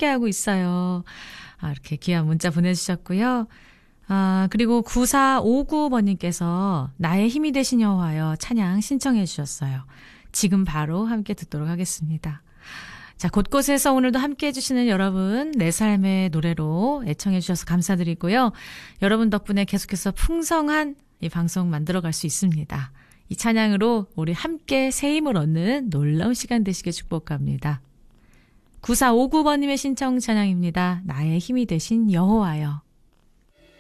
함께하고 있어요. 이렇게 귀한 문자 보내주셨고요. 그리고 9459번님께서 나의 힘이 되신 여호와여 찬양 신청해 주셨어요. 지금 바로 함께 듣도록 하겠습니다. 자, 곳곳에서 오늘도 함께 해주시는 여러분, 내 삶의 노래로 애청해 주셔서 감사드리고요. 여러분 덕분에 계속해서 풍성한 이 방송 만들어갈 수 있습니다. 이 찬양으로 우리 함께 새 힘을 얻는 놀라운 시간 되시길 축복합니다. 9459번님의 신청 찬양입니다. 나의 힘이 되신 여호와여.